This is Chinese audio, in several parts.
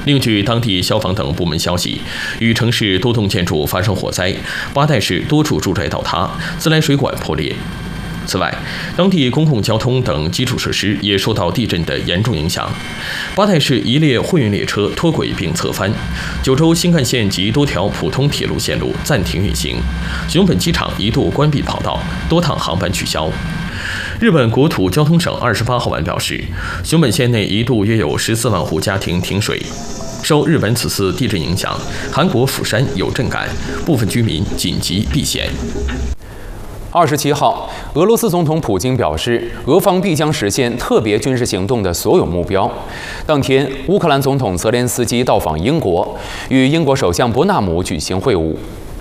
另据当地消防等部门消息，与城市多栋建筑发生火灾，巴代市多处住宅倒塌，自来水管破裂。此外，当地公共交通等基础设施也受到地震的严重影响。巴代市一列货运列车脱轨并侧翻，九州新干线及多条普通铁路线路暂停运行，熊本机场一度关闭跑道，多趟航班取消。日本国土交通省28号晚表示，熊本县内一度约有14万户家庭停水。受日本此次地震影响，韩国釜山有震感，部分居民紧急避险。 27号，俄罗斯总统普京表示，俄方必将实现特别军事行动的所有目标。当天，乌克兰总统泽连斯基到访英国，与英国首相伯纳姆举行会晤。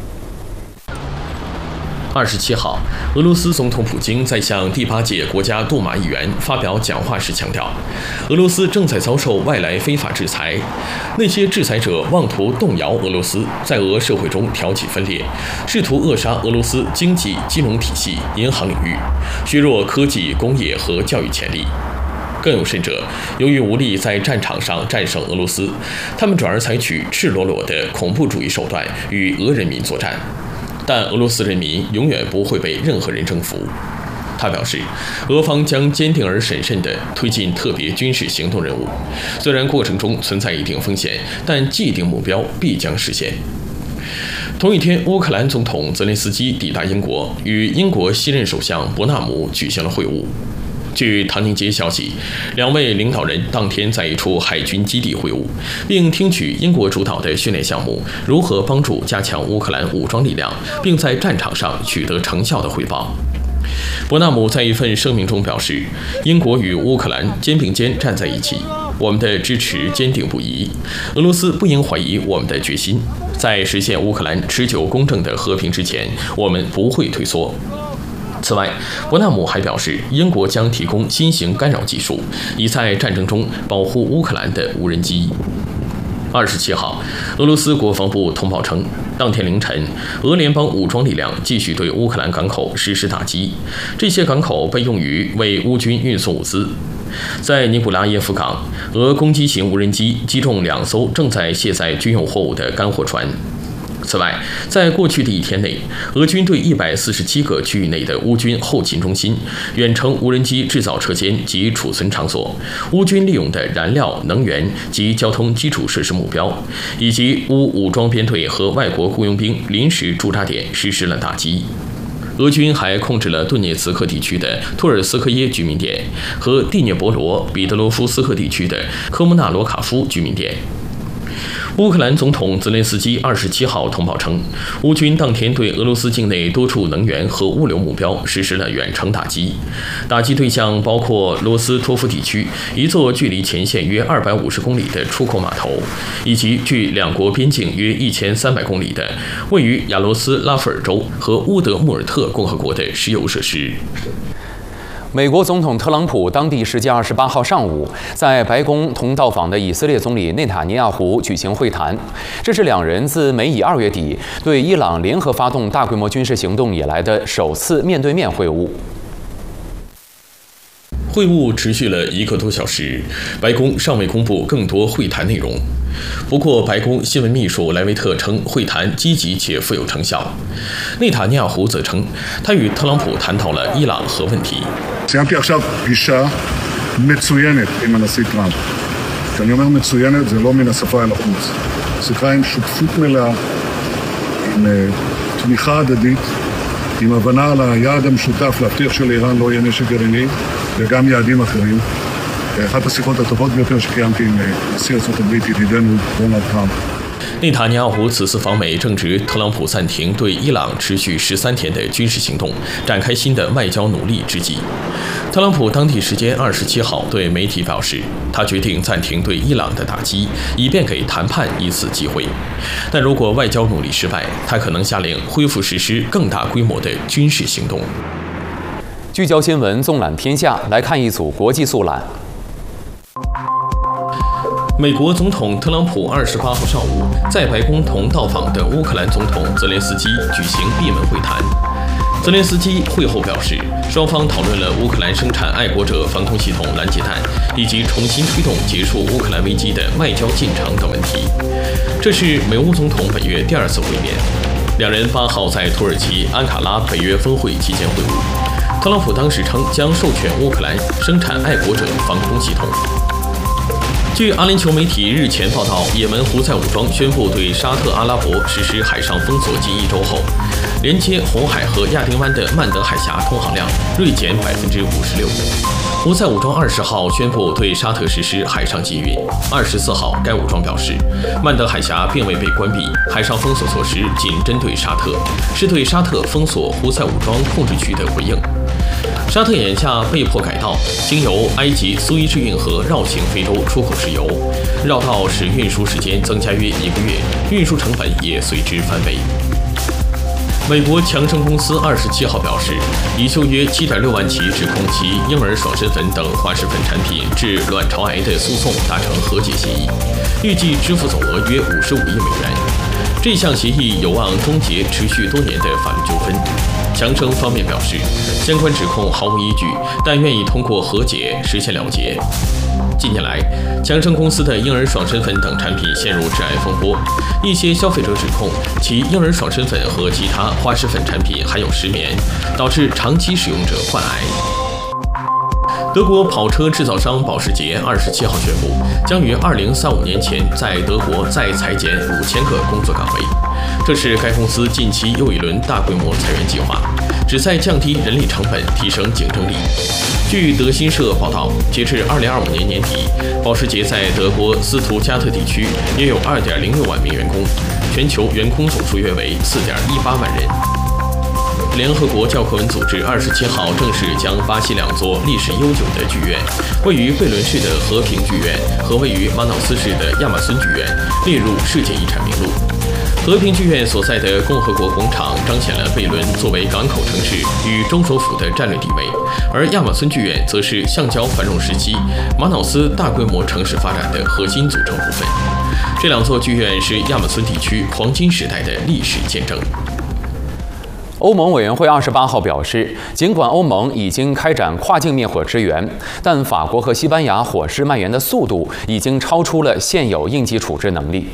27号，俄罗斯总统普京在向第8届国家杜马议员发表讲话时强调，俄罗斯正在遭受外来非法制裁，那些制裁者妄图动摇俄罗斯，在俄社会中挑起分裂，试图扼杀俄罗斯经济、金融体系、银行领域，削弱科技、工业和教育潜力。更有甚者，由于无力在战场上战胜俄罗斯，他们转而采取赤裸裸的恐怖主义手段与俄人民作战。但俄罗斯人民永远不会被任何人征服。他表示，俄方将坚定而审慎地推进特别军事行动任务，虽然过程中存在一定风险，但既定目标必将实现。同一天，乌克兰总统泽连斯基抵达英国，与英国新任首相伯纳姆举行了会晤。据唐宁街消息，两位领导人当天在一处海军基地会晤，并听取英国主导的训练项目如何帮助加强乌克兰武装力量，并在战场上取得成效的汇报。伯纳姆在一份声明中表示，英国与乌克兰肩并肩站在一起，我们的支持坚定不移，俄罗斯不应怀疑我们的决心，在实现乌克兰持久公正的和平之前，我们不会退缩。此外，伯纳姆还表示，英国将提供新型干扰技术，以在战争中保护乌克兰的无人机。27号，俄罗斯国防部通报称，当天凌晨，俄联邦武装力量继续对乌克兰港口实施打击，这些港口被用于为乌军运送物资。在尼古拉耶夫港，俄攻击型无人机击中2艘正在卸载军用货物的干货船。此外，在过去的一天内，俄军对147个区域内的乌军后勤中心、远程无人机制造车间及储存场所、乌军利用的燃料、能源及交通基础设施目标，以及乌武装编队和外国雇佣兵临时驻扎点实施了打击。俄军还控制了顿涅茨克地区的托尔斯克耶居民点和第聂伯罗彼得罗夫斯克地区的科穆纳罗卡夫居民点。乌克兰总统泽连斯基27号通报称，乌军当天对俄罗斯境内多处能源和物流目标实施了远程打击，打击对象包括罗斯托夫地区一座距离前线约250公里的出口码头，以及距两国边境约1300公里的位于亚罗斯拉夫尔州和乌德穆尔特共和国的石油设施。 美国总统特朗普当地时间28号上午，在白宫同到访的以色列总理内塔尼亚胡举行会谈，这是两人自美以2月底对伊朗联合发动大规模军事行动以来的首次面对面会晤。 会晤持续了1个多小时，白宫尚未公布更多会谈内容。不过，白宫新闻秘书莱维特称会谈积极且富有成效。内塔尼亚胡则称，他与特朗普谈到了伊朗核问题。 סיימתי עכשיו פגישה מצוינת עם הנשיא טראמפ. כשאני אומר מצוינת זה לא מן השפה אל החוץ. שיחה עם שותפות מלאה, עם תמיכה הדדית, עם הבנה על היעד המשותף להבטיח שלאיראן לא יהיה נשק גרעיני וגם יעדים אחרים. אחת השיחות הטובות ביותר שקיימתי עם נשיא ארצות הברית ידידנו דונלד טראמפ. 内塔尼亚胡此次访美正值特朗普暂停对伊朗持续13天的军事行动，展开新的外交努力之际。特朗普当地时间27号对媒体表示，他决定暂停对伊朗的打击，以便给谈判一次机会。但如果外交努力失败，他可能下令恢复实施更大规模的军事行动。 聚焦新闻，纵览天下，来看一组国际速览。 美国总统特朗普28号上午在白宫同到访的乌克兰总统泽连斯基举行闭门会谈。 泽连斯基会后表示，双方讨论了乌克兰生产爱国者防空系统拦截弹，以及重新推动结束乌克兰危机的外交进程等问题。这是美乌总统本月第2次会面，两人8号在土耳其安卡拉北约峰会期间会晤。特朗普当时称将授权乌克兰生产爱国者防空系统。据阿联酋媒体日前报道，也门胡塞武装宣布对沙特阿拉伯实施海上封锁近1周后，连接红海和亚丁湾的曼德海峡通航量锐减56%。胡塞武装20号宣布对沙特实施海上禁运。24号，该武装表示，曼德海峡并未被关闭，海上封锁措施仅针对沙特，是对沙特封锁胡塞武装控制区的回应。沙特眼下被迫改道，经由埃及苏伊士运河绕行非洲出口石油，绕道使运输时间增加约1个月，运输成本也随之翻倍。美国强生公司27号表示，已就约7.6万起指控其婴儿爽身粉等滑石粉产品致卵巢癌的诉讼达成和解协议，预计支付总额约55亿美元。这项协议有望终结持续多年的法律纠纷。强生方面表示，相关指控毫无依据，但愿意通过和解实现了结。近年来，强生公司的婴儿爽身粉等产品陷入致癌风波，一些消费者指控其婴儿爽身粉和其他滑石粉产品含有石棉，导致长期使用者患癌。德国跑车制造商保时捷27号宣布，将于2035年前在德国再裁减5000个工作岗位。这是该公司近期又一轮大规模裁员计划，旨在降低人力成本，提升竞争力。据德新社报道，截至2025年年底，保时捷在德国斯图加特地区约有2.06万名员工，全球员工总数约为4.18万人。联合国教科文组织27号正式将巴西2座历史悠久的剧院，位于贝伦市的和平剧院和位于马瑙斯市的亚马孙剧院列入世界遗产名录。和平剧院所在的共和国广场彰显了贝伦作为港口城市与州首府的战略地位，而亚马孙剧院则是橡胶繁荣时期马瑙斯大规模城市发展的核心组成部分。这2座剧院是亚马孙地区黄金时代的历史见证。 欧盟委员会28号表示，尽管欧盟已经开展跨境灭火支援，但法国和西班牙火势蔓延的速度已经超出了现有应急处置能力。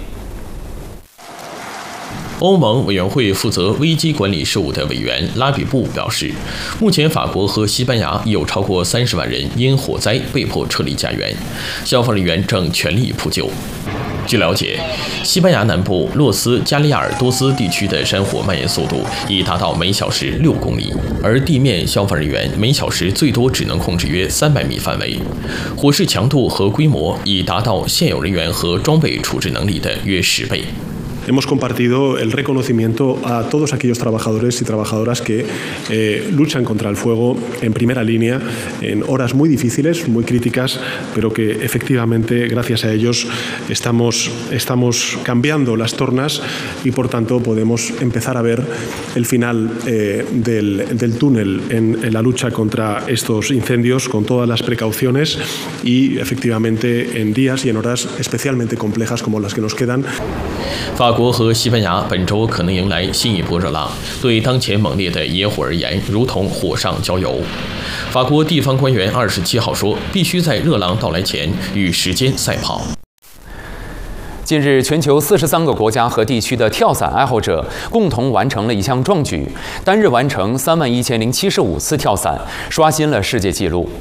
欧盟委员会负责危机管理事务的委员拉比布表示，目前法国和西班牙已有超过30万人因火灾被迫撤离家园，消防人员正全力扑救。据了解，西班牙南部洛斯加利亚尔多斯地区的山火蔓延速度已达到每小时6公里，而地面消防人员每小时最多只能控制约300米范围，火势强度和规模已达到现有人员和装备处置能力的约10倍。 Hemos compartido el reconocimiento a todos aquellos trabajadores y trabajadoras que luchan contra el fuego en primera línea en horas muy difíciles, muy críticas, pero que efectivamente gracias a ellos estamos cambiando las tornas y por tanto podemos empezar a ver el final del túnel en la lucha contra estos incendios con todas las precauciones y efectivamente en días y en horas especialmente complejas como las que nos quedan. 法国和西班牙本周可能迎来新一波热浪，对当前猛烈的野火而言，如同火上浇油。法国地方官员27号说，必须在热浪到来前与时间赛跑。 近日，全球43个国家和地区的跳伞爱好者共同完成了一项壮举，单日完成31075次跳伞，刷新了世界纪录。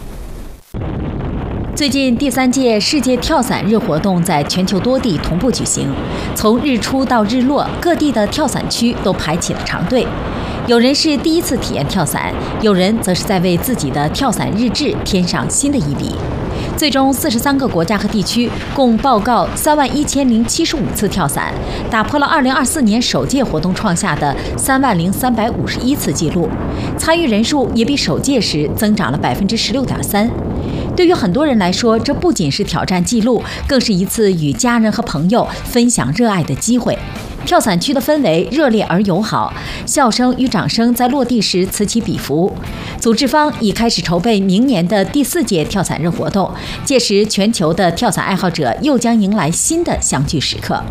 最近第3届世界跳伞日活动在全球多地同步举行，从日出到日落，各地的跳伞区都排起了长队。有人是第一次体验跳伞，有人则是在为自己的跳伞日志添上新的一笔。最终，43个国家和地区共报告31075次跳伞，打破了2024年首届活动创下的30351次纪录，参与人数也比首届时增长了16.3%。对于很多人来说，这不仅是挑战纪录，更是一次与家人和朋友分享热爱的机会。跳伞区的氛围热烈而友好，笑声与掌声在落地时此起彼伏。组织方已开始筹备明年的第4届跳伞日活动，届时全球的跳伞爱好者又将迎来新的相聚时刻。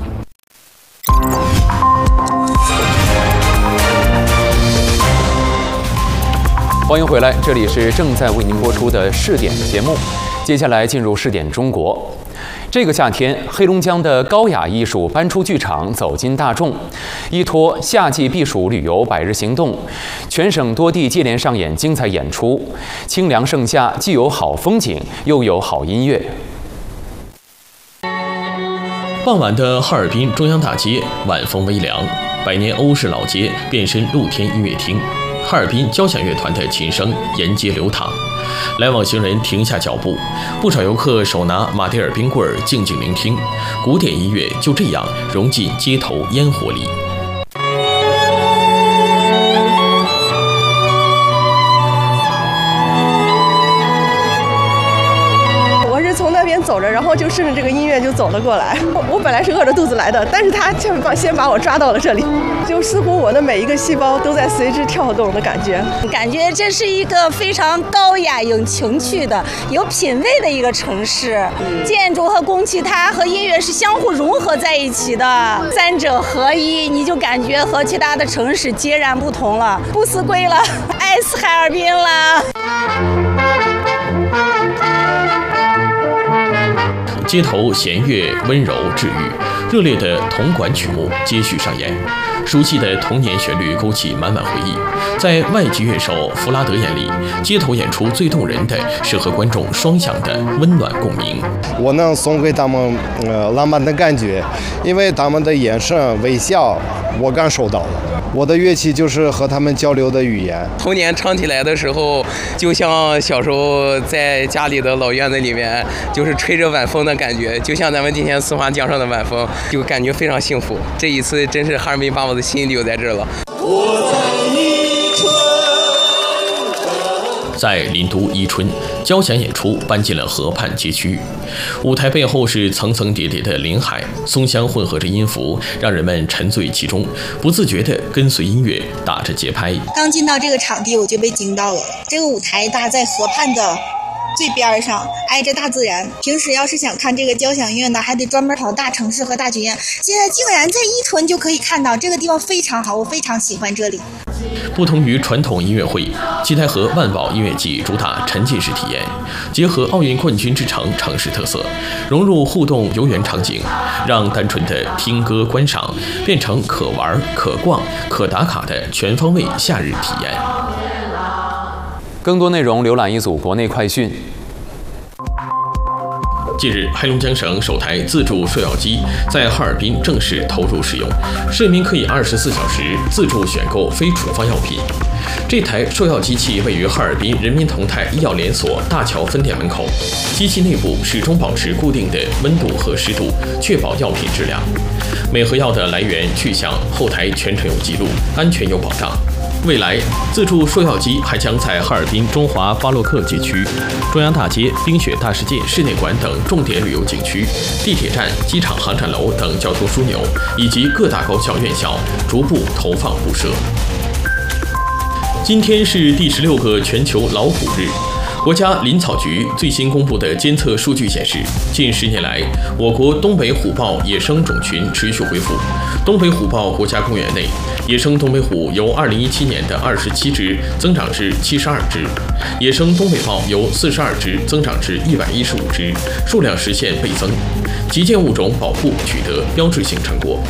欢迎回来，这里是正在为您播出的视点节目。接下来进入视点中国。这个夏天，黑龙江的高雅艺术搬出剧场，走进大众，依托夏季避暑旅游百日行动，全省多地接连上演精彩演出。清凉盛夏，既有好风景，又有好音乐。 傍晚的哈尔滨中央大街，晚风微凉，百年欧式老街变身露天音乐厅。哈尔滨交响乐团的琴声沿街流淌，来往行人停下脚步，不少游客手拿马迭尔冰棍儿静静聆听，古典音乐就这样融进街头烟火里。 从那边走着，然后就顺着这个音乐就走了过来。我本来是饿着肚子来的，但是他却先把我抓到了这里，就似乎我的每一个细胞都在随之跳动的感觉。 感觉这是一个非常高雅、有情趣的、有品位的一个城市。建筑和工期它和音乐是相互融合在一起的，三者合一，你就感觉和其他的城市截然不同了。不死归了，爱死哈尔滨了。 街头弦乐温柔治愈，热烈的铜管曲目接续上演，熟悉的童年旋律勾起满满回忆。在外籍乐手弗拉德眼里，街头演出最动人的是和观众双向的温暖共鸣。 我能送给他们浪漫的感觉，因为他们的眼神微笑，我感受到了。我的乐器就是和他们交流的语言。 童年唱起来的时候，就像小时候在家里的老院子里面，就是吹着晚风的感觉，就像咱们今天四川江上的晚风，就感觉非常幸福。这一次真是哈尔滨把我的心留在这儿了。 在林都伊春，交响演出搬进了河畔街区，舞台背后是层层叠叠的林海，松香混合着音符，让人们沉醉其中，不自觉地跟随音乐打着节拍。 刚进到这个场地，我就被惊到了。这个舞台搭在河畔的最边上，挨着大自然。平时要是想看这个交响乐呢，还得专门跑大城市和大剧院。现在竟然在伊春就可以看到，这个地方非常好，我非常喜欢这里。 不同于传统音乐会，七台河万宝音乐季主打沉浸式体验，结合奥运冠军之城城市特色，融入互动游园场景，让单纯的听歌观赏变成可玩、可逛、可打卡的全方位夏日体验。 更多内容浏览一组国内快讯。 近日，黑龙江省首台自助售药机在哈尔滨正式投入使用，市民可以24小时自助选购非处方药品。这台售药机器位于哈尔滨人民同泰医药连锁大桥分店门口，机器内部始终保持固定的温度和湿度，确保药品质量。每盒药的来源、去向、后台全程有记录，安全有保障。未来，自助售药机还将在哈尔滨中华巴洛克街区、中央大街、冰雪大世界室内馆等重点旅游景区、地铁站、机场航站楼等交通枢纽以及各大高校院校逐步投放布设。今天是第16个全球老虎日。国家林草局最新公布的监测数据显示，近10年来，我国东北虎豹野生种群持续恢复。东北虎豹国家公园内，野生东北虎由2017年的27只增长至72只，野生东北豹由42只增长至115只，数量实现倍增，旗舰物种保护取得标志性成果。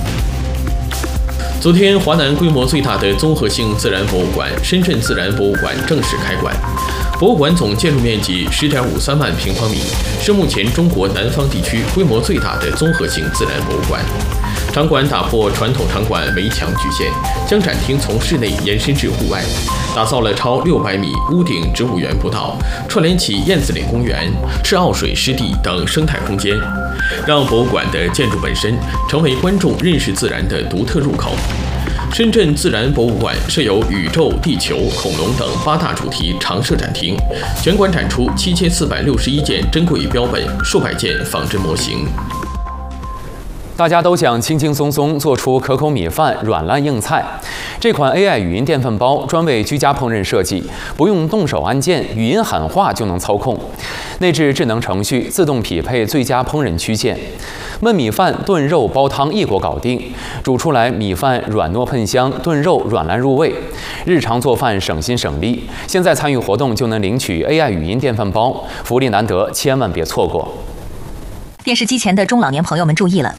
昨天，华南规模最大的综合性自然博物馆——深圳自然博物馆正式开馆。博物馆总建筑面积10.53万平方米，是目前中国南方地区规模最大的综合性自然博物馆。场馆打破传统场馆围墙局限，将展厅从室内延伸至户外，打造了超600米屋顶植物园步道，串联起燕子岭公园、赤奥水湿地等生态空间，让博物馆的建筑本身成为观众认识自然的独特入口。深圳自然博物馆设有宇宙、地球、恐龙等8大主题常设展厅，全馆展出7461件珍贵标本、数百件仿真模型。 大家都想轻轻松松做出可口米饭、软烂硬菜。这款 AI 语音电饭煲专为居家烹饪设计，不用动手按键，语音喊话就能操控。内置智能程序，自动匹配最佳烹饪曲线。焖米饭、炖肉、煲汤一锅搞定，煮出来米饭软糯喷香，炖肉软烂入味。日常做饭省心省力。现在参与活动就能领取 AI 语音电饭煲，福利难得，千万别错过。 电视机前的中老年朋友们注意了，